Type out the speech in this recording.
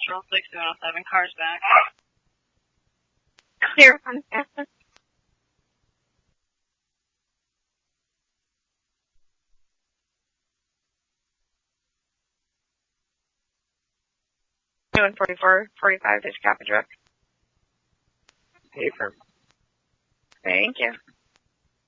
Central 6107, cars back. Clear on Aspen. Doing 44, 45, there's cap and truck. Pay for. Thank you.